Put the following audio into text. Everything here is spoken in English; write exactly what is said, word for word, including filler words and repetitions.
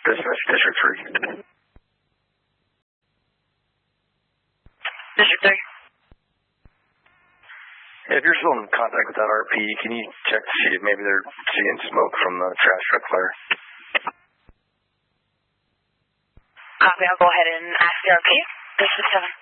Dismiss District three. District three. If you're still in contact with that R P, can you check to see if maybe they're seeing smoke from the trash truck fire? Copy, I'll go ahead and ask the R P. District seven.